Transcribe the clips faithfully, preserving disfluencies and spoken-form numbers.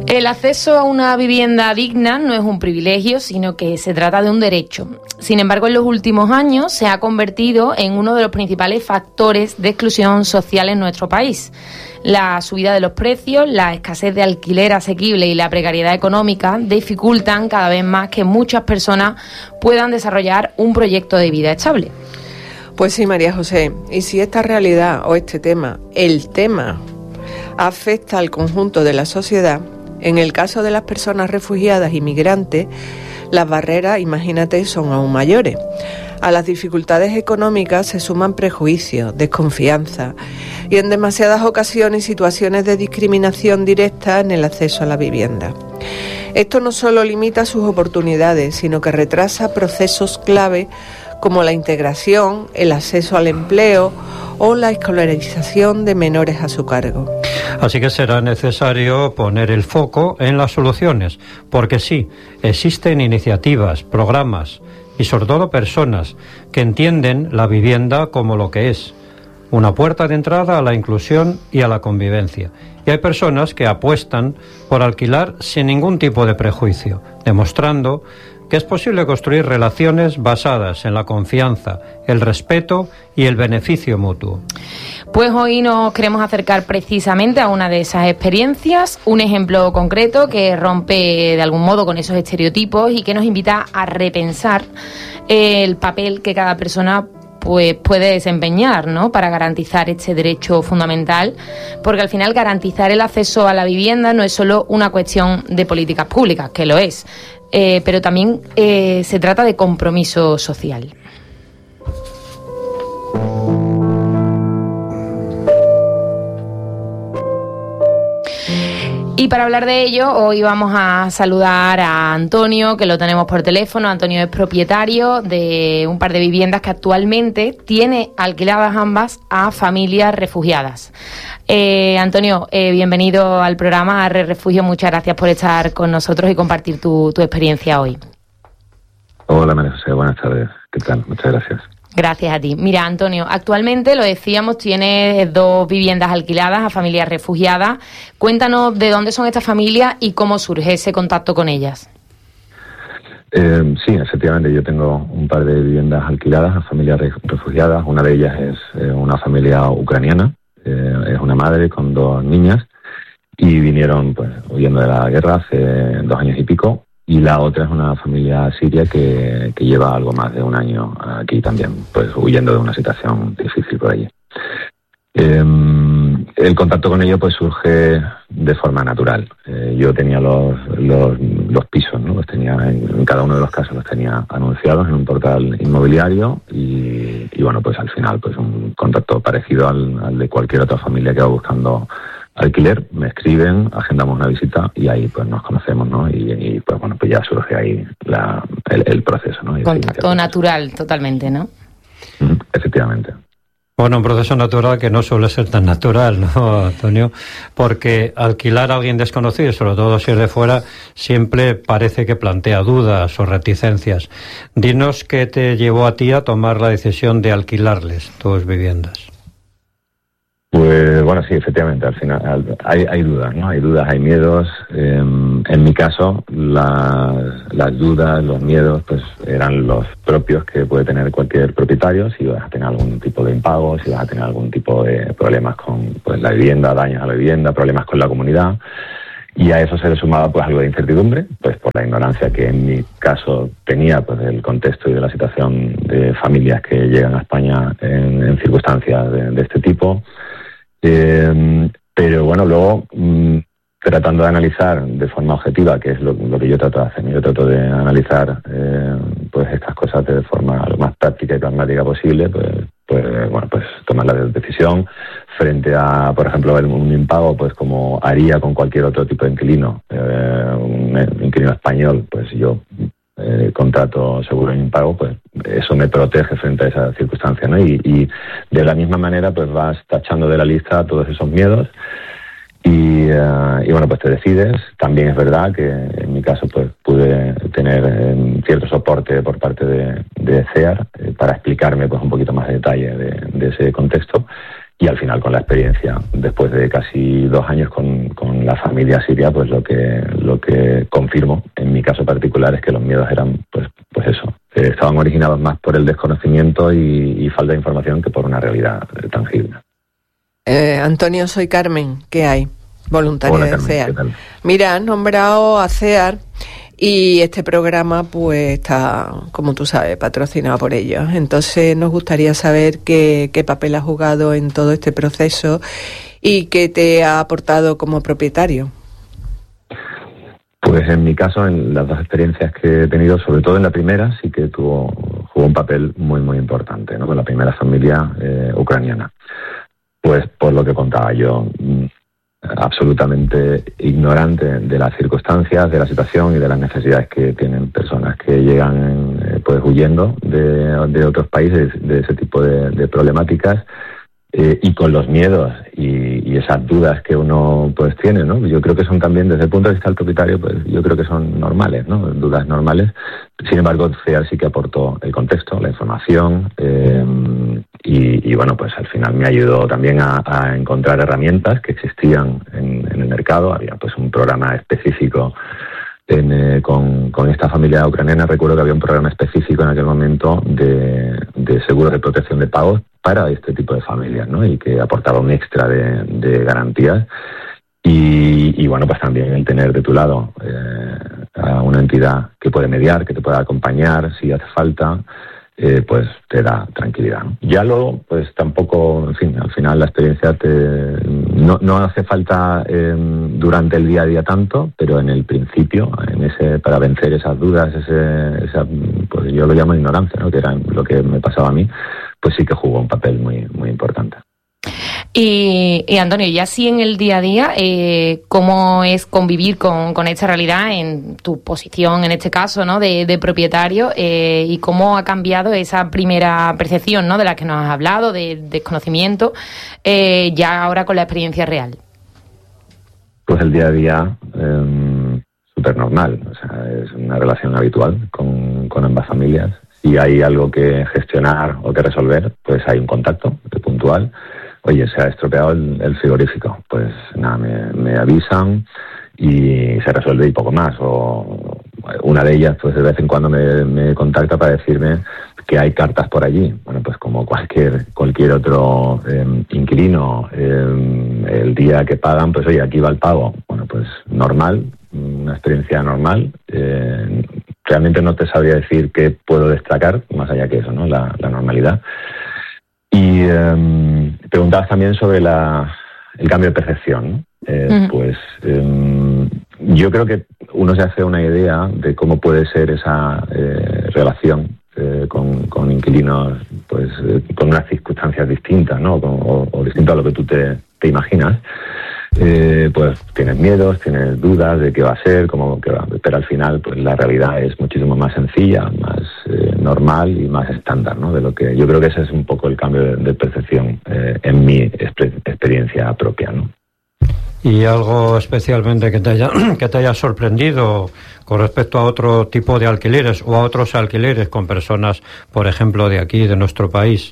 El acceso a una vivienda digna no es un privilegio, sino que se trata de un derecho. Sin embargo, en los últimos años se ha convertido en uno de los principales factores de exclusión social en nuestro país. La subida de los precios, la escasez de alquiler asequible y la precariedad económica dificultan cada vez más que muchas personas puedan desarrollar un proyecto de vida estable. Pues sí, María José, y si esta realidad o este tema, el tema, afecta al conjunto de la sociedad, en el caso de las personas refugiadas y migrantes, las barreras, imagínate, son aún mayores. A las dificultades económicas se suman prejuicios, desconfianza y en demasiadas ocasiones situaciones de discriminación directa en el acceso a la vivienda. Esto no solo limita sus oportunidades, sino que retrasa procesos clave como la integración, el acceso al empleo o la escolarización de menores a su cargo. Así que será necesario poner el foco en las soluciones, porque sí, existen iniciativas, programas y sobre todo personas que entienden la vivienda como lo que es, una puerta de entrada a la inclusión y a la convivencia. Y hay personas que apuestan por alquilar sin ningún tipo de prejuicio, demostrando que es posible construir relaciones basadas en la confianza, el respeto y el beneficio mutuo. Pues hoy nos queremos acercar precisamente a una de esas experiencias, un ejemplo concreto que rompe de algún modo con esos estereotipos y que nos invita a repensar el papel que cada persona pues puede desempeñar, ¿no?, para garantizar este derecho fundamental, porque al final garantizar el acceso a la vivienda no es solo una cuestión de políticas públicas, que lo es, eh, pero también eh, se trata de compromiso social. Y para hablar de ello, hoy vamos a saludar a Antonio, que lo tenemos por teléfono. Antonio es propietario de un par de viviendas que actualmente tiene alquiladas ambas a familias refugiadas. Eh, Antonio, eh, bienvenido al programa Arre Refugio. Muchas gracias por estar con nosotros y compartir tu, tu experiencia hoy. Hola, María José. Buenas tardes. ¿Qué tal? Muchas gracias. Gracias a ti. Mira, Antonio, actualmente, lo decíamos, tienes dos viviendas alquiladas a familias refugiadas. Cuéntanos de dónde son estas familias y cómo surge ese contacto con ellas. Eh, sí, efectivamente, yo tengo un par de viviendas alquiladas a familias refugiadas. Una de ellas es eh, una familia ucraniana, eh, es una madre con dos niñas y vinieron pues huyendo de la guerra hace dos años y pico. Y la otra es una familia siria que, que lleva algo más de un año aquí también, pues huyendo de una situación difícil por allí. Eh, el contacto con ellos pues surge de forma natural. Eh, yo tenía los, los, los pisos, ¿no? Los tenía en, en cada uno de los casos los tenía anunciados en un portal inmobiliario y, y bueno, pues al final pues un contacto parecido al, al de cualquier otra familia que va buscando alquiler, me escriben, agendamos una visita y ahí pues nos conocemos, ¿no? Y, y pues bueno, pues ya surge ahí la, el, el proceso, ¿no? Y contacto natural, totalmente, ¿no? Mm, efectivamente. Bueno, un proceso natural que no suele ser tan natural, ¿no, Antonio? Porque alquilar a alguien desconocido, sobre todo si es de fuera, siempre parece que plantea dudas o reticencias. Dinos qué te llevó a ti a tomar la decisión de alquilarles tus viviendas. Pues bueno, sí, efectivamente, al final hay, hay dudas, ¿no? Hay dudas, hay miedos. Eh, en mi caso, las, las dudas, los miedos, pues eran los propios que puede tener cualquier propietario, si vas a tener algún tipo de impago, si vas a tener algún tipo de problemas con pues la vivienda, daños a la vivienda, problemas con la comunidad. Y a eso se le sumaba pues algo de incertidumbre, pues por la ignorancia que en mi caso tenía pues del contexto y de la situación de familias que llegan a España en, en circunstancias de, de este tipo. Eh, pero bueno, luego mmm, tratando de analizar de forma objetiva, que es lo, lo que yo trato de hacer, yo trato de analizar eh, pues estas cosas de forma lo más práctica y pragmática posible, pues, pues bueno, pues tomar la decisión frente a, por ejemplo, un impago, pues como haría con cualquier otro tipo de inquilino, eh, un inquilino español, pues yo Eh, contrato seguro de impago, pues eso me protege frente a esa circunstancia, ¿no? Y, y de la misma manera pues vas tachando de la lista todos esos miedos y, uh, y bueno, pues te decides. También es verdad que en mi caso pues pude tener eh, cierto soporte por parte de, de C E A R eh, para explicarme pues un poquito más de detalle de, de ese contexto y al final con la experiencia, después de casi dos años con, con la familia siria, pues lo que lo que confirmo en mi caso particular es que los miedos eran pues pues eso, eh, estaban originados más por el desconocimiento y, y falta de información que por una realidad eh, tangible. Eh, Antonio, soy Carmen, ¿qué hay? Voluntaria Hola, de Carmen, CEAR. ¿qué tal? Mira, has nombrado a CEAR y este programa pues está, como tú sabes, patrocinado por ellos. Entonces nos gustaría saber qué, qué papel has jugado en todo este proceso y qué te ha aportado como propietario. Pues en mi caso, en las dos experiencias que he tenido, sobre todo en la primera, sí que tuvo jugó un papel muy, muy importante, ¿no? Con la primera familia eh, ucraniana. Pues por lo que contaba yo, absolutamente ignorante de las circunstancias, de la situación y de las necesidades que tienen personas que llegan eh, pues huyendo de, de otros países, de ese tipo de, de problemáticas, eh, y con los miedos y, y esas dudas que uno pues tiene, ¿no? Yo creo que son también, desde el punto de vista del propietario, pues yo creo que son normales, ¿no? Dudas normales. Sin embargo, CEAR sí que aportó el contexto, la información, eh, y, y bueno, pues al final me ayudó también a, a encontrar herramientas que existían en, en el mercado. Había pues un programa específico en, eh, con, con esta familia ucraniana. Recuerdo que había un programa específico en aquel momento de, de seguro de protección de pagos para este tipo de familias, ¿no? Y que aportaba un extra de, de garantías. Y, y bueno, pues también el tener de tu lado eh, a una entidad que puede mediar, que te pueda acompañar si hace falta, eh, pues te da tranquilidad, ¿no? Ya luego, pues tampoco, en fin, al final la experiencia te no, no hace falta eh, durante el día a día tanto, pero en el principio, en ese para vencer esas dudas, ese, esa, pues yo lo llamo ignorancia, ¿no? Que era lo que me pasaba a mí, pues sí que jugó un papel muy, muy importante. Y, y Antonio, ya sí en el día a día, eh, ¿cómo es convivir con, con esta realidad en tu posición, en este caso, ¿no? de, de propietario, eh, y cómo ha cambiado esa primera percepción, ¿no? De la que nos has hablado, de desconocimiento, eh, ya ahora con la experiencia real? Pues el día a día eh, súper normal, o sea, es una relación habitual con, con ambas familias. Si hay algo que gestionar o que resolver, pues hay un contacto puntual. Oye, se ha estropeado el, el frigorífico, pues nada, me, me avisan y se resuelve y poco más. O una de ellas, pues de vez en cuando me, me contacta para decirme que hay cartas por allí. Bueno, pues como cualquier cualquier otro eh, inquilino, eh, el día que pagan, pues oye, aquí va el pago. Bueno, pues normal, una experiencia normal. Eh, realmente no te sabría decir qué puedo destacar, más allá que eso, ¿no? La, la normalidad. Y eh, preguntabas también sobre la, el cambio de percepción, ¿no? Eh, uh-huh. Pues eh, yo creo que uno se hace una idea de cómo puede ser esa eh, relación eh, con, con inquilinos, pues eh, con unas circunstancias distintas, ¿no? O, o distinto a lo que tú te, te imaginas. Eh, pues tienes miedos, tienes dudas de qué va a ser, cómo qué va, pero al final pues la realidad es muchísimo más sencilla, más eh, normal y más estándar, ¿no? De lo que yo creo que ese es un poco el cambio de, de percepción eh, en mi exper- experiencia propia, ¿no? ¿Y algo especialmente que te haya que te haya sorprendido con respecto a otro tipo de alquileres o a otros alquileres con personas, por ejemplo, de aquí, de nuestro país?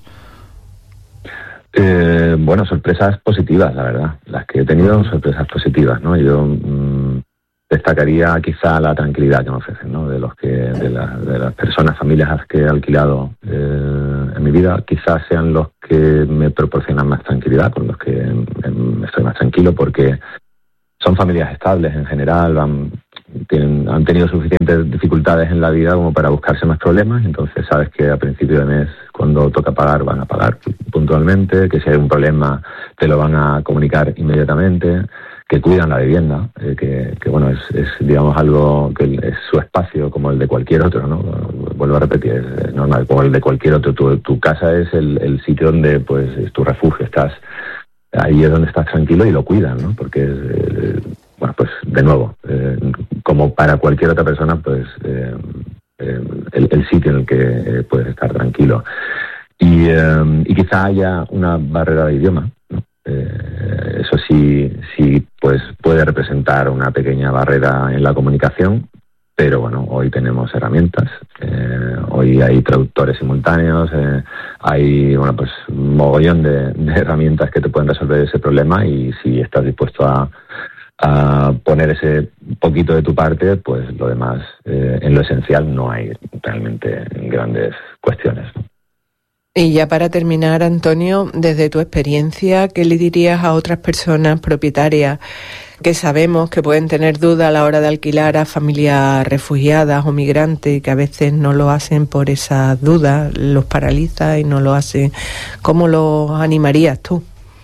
Eh, bueno, sorpresas positivas, la verdad. Las que he tenido, sorpresas positivas, ¿no? Yo mmm, destacaría quizá la tranquilidad que me ofrecen, ¿no? De los que, de, la, de las personas, familias que he alquilado eh, en mi vida, quizás sean los que me proporcionan más tranquilidad, con los que em, estoy más tranquilo, porque son familias estables en general, van, tienen, han tenido suficientes dificultades en la vida como para buscarse más problemas. Entonces sabes que a principio de mes, cuando toca pagar, van a pagar puntualmente, que si hay un problema te lo van a comunicar inmediatamente, que cuidan la vivienda, eh, que, que bueno, es, es digamos algo que es su espacio como el de cualquier otro, ¿no? Vuelvo a repetir, es, es normal, como el de cualquier otro. Tu, tu casa es el, el sitio donde pues es tu refugio, estás ahí es donde estás tranquilo y lo cuidan, ¿no? Porque es, eh, bueno, pues de nuevo, eh, como para cualquier otra persona, pues eh, eh, el, el sitio en el que eh, puedes estar tranquilo. Y, eh, y quizá haya una barrera de idioma, ¿no? Eh, eso sí, sí, pues puede representar una pequeña barrera en la comunicación, pero bueno, hoy tenemos herramientas, eh, hoy hay traductores simultáneos, eh, hay bueno pues un mogollón de, de herramientas que te pueden resolver ese problema, y si estás dispuesto a, a poner ese poquito de tu parte, pues lo demás, eh, en lo esencial no hay realmente grandes cuestiones, ¿no? Y ya para terminar, Antonio, desde tu experiencia, ¿qué le dirías a otras personas propietarias que sabemos que pueden tener dudas a la hora de alquilar a familias refugiadas o migrantes, que a veces no lo hacen por esas dudas, los paraliza y no lo hacen? ¿Cómo los animarías tú?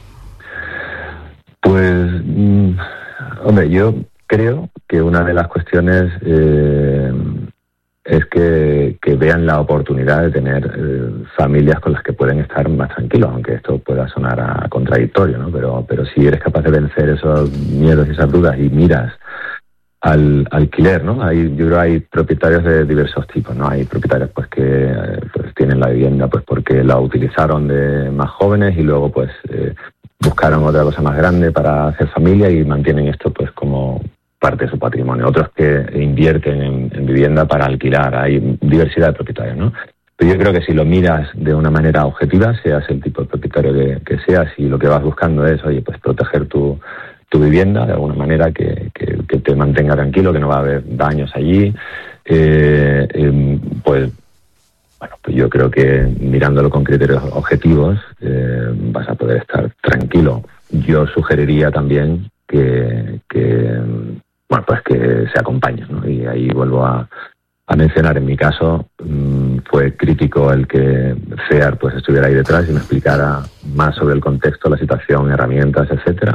Pues, mmm, hombre, yo creo que una de las cuestiones eh, es que, que vean la oportunidad de tener eh, familias con las que pueden estar más tranquilos, aunque esto pueda sonar a contradictorio, ¿no? Pero, pero si eres capaz de vencer esos miedos y esas dudas y miras al alquiler, ¿no? Hay, yo creo que hay propietarios de diversos tipos, ¿no? Hay propietarios pues que eh, pues tienen la vivienda pues porque la utilizaron de más jóvenes y luego pues eh, buscaron otra cosa más grande para hacer familia y mantienen esto pues como parte de su patrimonio. Otros que invierten en, en vivienda para alquilar. Hay diversidad de propietarios, ¿no? Pero yo creo que si lo miras de una manera objetiva, seas el tipo de propietario que, que seas, y lo que vas buscando es, oye, pues proteger tu, tu vivienda de alguna manera que, que, que te mantenga tranquilo, que no va a haber daños allí, eh, eh, pues bueno, pues yo creo que mirándolo con criterios objetivos eh, vas a poder estar tranquilo. Yo sugeriría también que, que bueno, pues que se acompañen, ¿no? Y ahí vuelvo a, a mencionar, en mi caso, mmm, fue crítico el que CEAR pues estuviera ahí detrás y me explicara más sobre el contexto, la situación, herramientas, etcétera.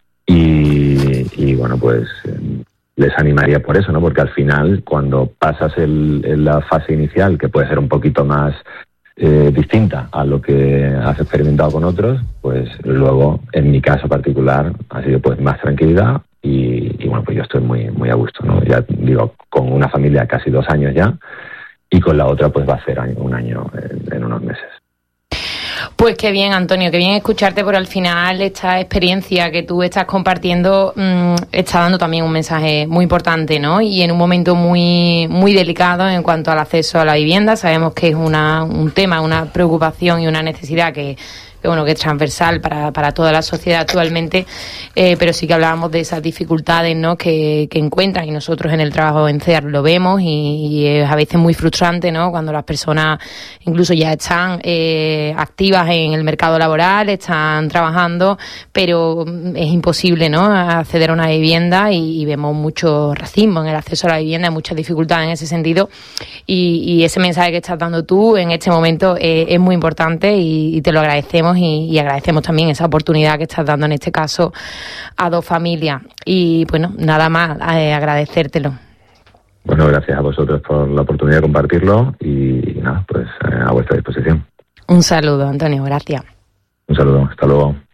Y, y bueno, pues eh, les animaría por eso, ¿no? Porque al final, cuando pasas el, en la fase inicial, que puede ser un poquito más eh, distinta a lo que has experimentado con otros, pues luego, en mi caso particular, ha sido pues más tranquilidad. Y, y bueno, pues yo estoy muy muy a gusto, ¿no? Ya digo, con una familia casi dos años ya, y con la otra pues va a ser un año en, en unos meses. Pues qué bien, Antonio, qué bien escucharte, por al final esta experiencia que tú estás compartiendo mmm, está dando también un mensaje muy importante, ¿no? Y en un momento muy muy delicado en cuanto al acceso a la vivienda. Sabemos que es una un tema, una preocupación y una necesidad que que bueno, que es transversal para, para toda la sociedad actualmente, eh, pero sí que hablábamos de esas dificultades, ¿no? que, que encuentran, y nosotros en el trabajo en CEAR lo vemos, y, y es a veces muy frustrante, ¿no? Cuando las personas incluso ya están eh, activas en el mercado laboral, están trabajando, pero es imposible, ¿no? acceder a una vivienda, y, y vemos mucho racismo en el acceso a la vivienda, muchas dificultades en ese sentido, y, y ese mensaje que estás dando tú en este momento eh, es muy importante, y, y te lo agradecemos. Y, y agradecemos también esa oportunidad que estás dando en este caso a dos familias. Y bueno, nada más, eh, agradecértelo. Bueno, gracias a vosotros por la oportunidad de compartirlo, y, y nada, pues eh, a vuestra disposición. Un saludo, Antonio, gracias. Un saludo, hasta luego.